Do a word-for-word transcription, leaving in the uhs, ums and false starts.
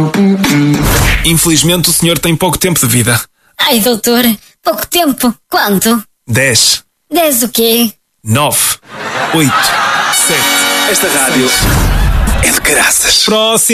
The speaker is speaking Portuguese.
Infelizmente o senhor tem pouco tempo de vida. Ai, doutor, pouco tempo. Quanto? Dez. Dez o quê? Nove. Oito. Sete. Esta rádio é de graças. Próximo.